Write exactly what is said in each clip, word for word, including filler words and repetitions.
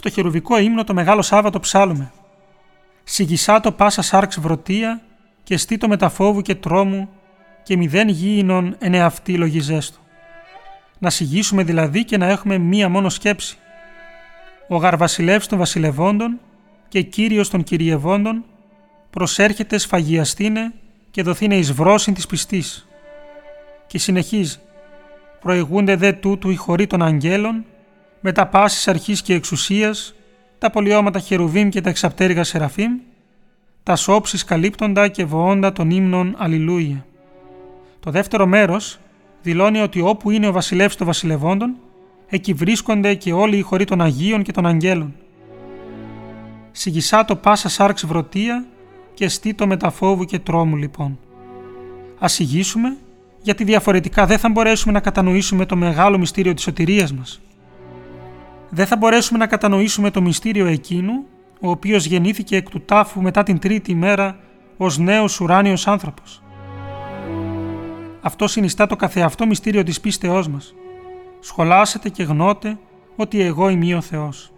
Στο χερουβικό ύμνο το Μεγάλο Σάββατο ψάλλουμε «Σιγησάτο πάσα σάρξ βρωτεία και στήτο μεταφόβου και τρόμου και μηδέν γήινον εν εαυτή λογιζέστο». Να σιγήσουμε δηλαδή και να έχουμε μία μόνο σκέψη. Ο γαρβασιλεύς των βασιλευόντων και Κύριος των κυριευόντων προσέρχεται σφαγιαστήνε και δοθήνε εις βρόσιν της πιστής. Και συνεχίζει «Προηγούνται δε τούτου οι χωροί των αγγέλων, με τα πάσης αρχής και εξουσίας, τα πολιώματα χερουβίμ και τα εξαπτέρυγα σεραφίμ, τα σώψεις καλύπτοντα και βοώντα των ύμνων Αλληλούια». Το δεύτερο μέρος δηλώνει ότι όπου είναι ο βασιλεύς των βασιλευόντων, εκεί βρίσκονται και όλοι οι χωροί των Αγίων και των Αγγέλων. Σιγησά το πάσα σάρξ βρωτεία και στήτο μεταφόβου και τρόμου λοιπόν. Ας σιγήσουμε, γιατί διαφορετικά δεν θα μπορέσουμε να κατανοήσουμε το μεγάλο μυστήριο της σωτηρίας μας. Δεν θα μπορέσουμε να κατανοήσουμε το μυστήριο εκείνου, ο οποίος γεννήθηκε εκ του τάφου μετά την τρίτη ημέρα ως νέος ουράνιος άνθρωπος. Αυτό συνιστά το καθεαυτό μυστήριο της πίστεώς μας. Σχολάσετε και γνώτε ότι εγώ είμαι ο Θεός.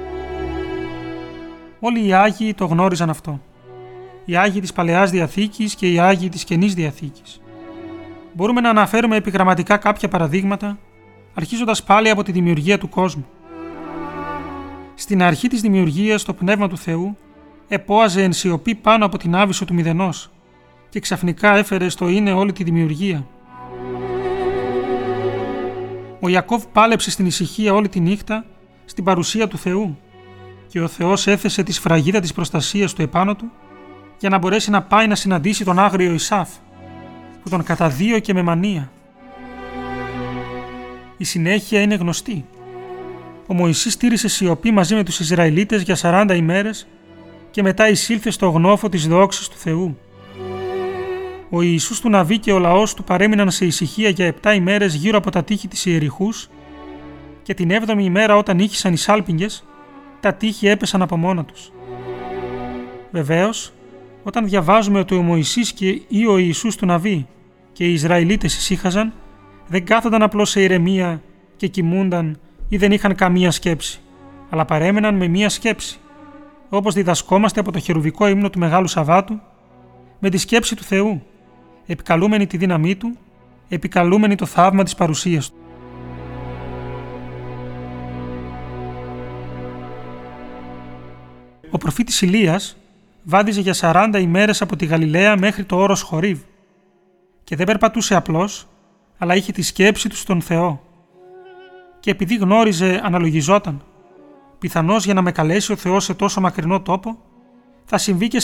Όλοι οι Άγιοι το γνώριζαν αυτό. Οι Άγιοι της Παλαιάς Διαθήκης και οι Άγιοι της Καινής Διαθήκης. Μπορούμε να αναφέρουμε επιγραμματικά κάποια παραδείγματα, αρχίζοντας πάλι από τη δημιουργία του κόσμου. Στην αρχή της δημιουργίας το Πνεύμα του Θεού επόαζε εν σιωπή πάνω από την άβυσσο του μηδενός και ξαφνικά έφερε στο είναι όλη τη δημιουργία. Ο Ιακώβ πάλεψε στην ησυχία όλη τη νύχτα στην παρουσία του Θεού και ο Θεός έθεσε τη σφραγίδα της προστασίας του επάνω του για να μπορέσει να πάει να συναντήσει τον άγριο Ισάφ που τον καταδίωκε με μανία. Η συνέχεια είναι γνωστή. Ο Μωυσής τήρησε σιωπή μαζί με τους Ισραηλίτες για σαράντα ημέρες και μετά εισήλθε στο γνώφο της δόξης του Θεού. Ο Ιησούς του Ναβί και ο λαός του παρέμειναν σε ησυχία για επτά ημέρες γύρω από τα τείχη της Ιεριχούς και την έβδομη ημέρα όταν ήχησαν οι σάλπιγγες, τα τείχη έπεσαν από μόνα τους. Βεβαίως, όταν διαβάζουμε ότι ο Μωυσής και ή ο Ιησούς του Ναβί και οι Ισραηλίτες ησύχαζαν, δεν κάθονταν απλώς σε ηρεμία και κοιμούνταν ή δεν είχαν καμία σκέψη, αλλά παρέμεναν με μία σκέψη, όπως διδασκόμαστε από το χερουβικό ύμνο του Μεγάλου Σαββάτου, με τη σκέψη του Θεού, επικαλούμενοι τη δύναμή Του, επικαλούμενοι το θαύμα της παρουσίας Του. Ο προφήτης Ηλίας βάδιζε για σαράντα ημέρες από τη Γαλιλαία μέχρι το όρος Χορίβ και δεν περπατούσε απλώς, αλλά είχε τη σκέψη του στον Θεό. Και επειδή γνώριζε, αναλογιζόταν, πιθανώς για να με καλέσει ο Θεός σε τόσο μακρινό τόπο, θα συμβεί και